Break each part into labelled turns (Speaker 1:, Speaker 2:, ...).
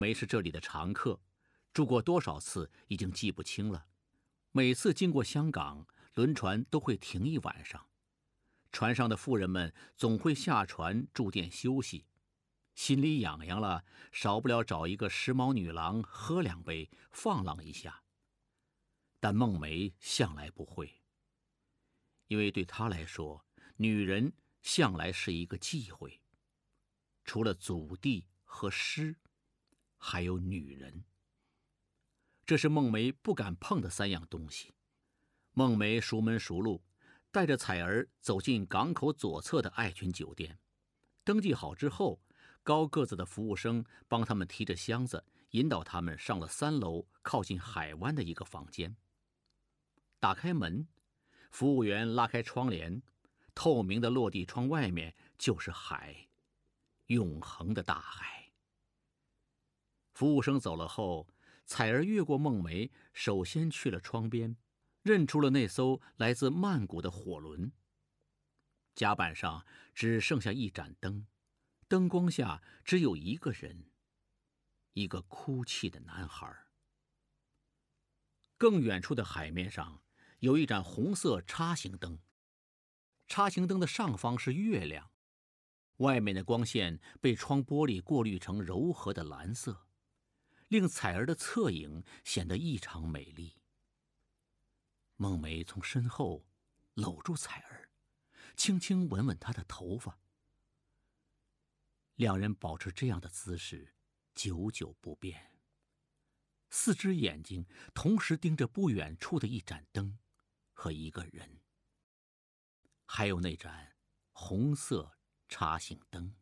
Speaker 1: 梅是这里的常客，住过多少次已经记不清了。每次经过香港，轮船都会停一晚上，船上的妇人们总会下船住店休息，心里痒痒了，少不了找一个时髦女郎喝2杯，放浪一下。但孟梅向来不会，因为对她来说，女人向来是一个忌讳，除了祖地和诗，还有女人。这是孟梅不敢碰的3样东西。孟梅熟门熟路，带着彩儿走进港口左侧的爱群酒店。登记好之后，高个子的服务生帮他们提着箱子，引导他们上了3楼靠近海湾的一个房间。打开门，服务员拉开窗帘，透明的落地窗外面就是海，永恒的大海。服务生走了后，彩儿越过孟梅，首先去了窗边，认出了那艘来自曼谷的火轮。甲板上只剩下一盏灯，灯光下只有一个人，一个哭泣的男孩。更远处的海面上有一盏红色叉形灯，叉形灯的上方是月亮，外面的光线被窗玻璃过滤成柔和的蓝色，令彩儿的侧影显得异常美丽。孟梅从身后搂住彩儿，轻轻吻吻她的头发。两人保持这样的姿势久久不变，4只眼睛同时盯着不远处的一盏灯和一个人，还有那盏红色叉形灯。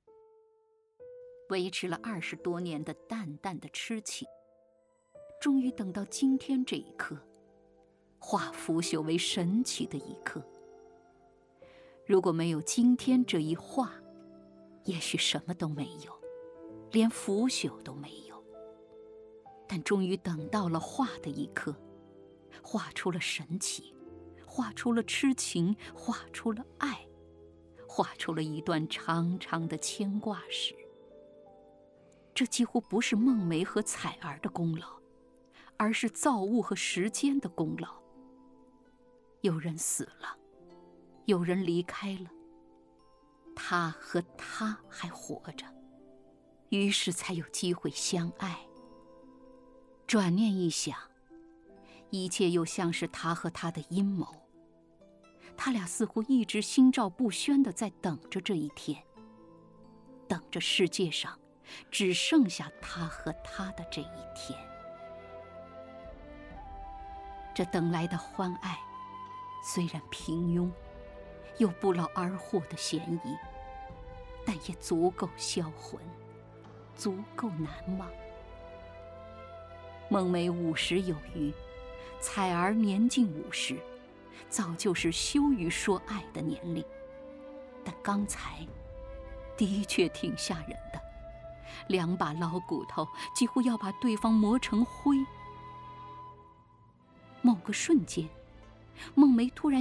Speaker 2: 维持了20多年的淡淡的痴情，终于等到今天这一刻，化腐朽为神奇的一刻。如果没有今天这一化，也许什么都没有，连腐朽都没有。但终于等到了化的一刻，画出了神奇，画出了痴情，画出了爱，画出了一段长长的牵挂史。这几乎不是孟梅和彩儿的功劳，而是造物和时间的功劳。有人死了，有人离开了，他和他还活着，于是才有机会相爱。转念一想，一切又像是他和他的阴谋。他俩似乎一直心照不宣地在等着这一天，等着世界上只剩下他和他的这一天。这等来的欢爱，虽然平庸，有不劳而获的嫌疑，但也足够销魂，足够难忘。孟梅50有余，彩儿年近50，早就是羞于说爱的年龄。但刚才的确挺吓人的，2把老骨头几乎要把对方磨成灰。某个瞬间，孟梅突然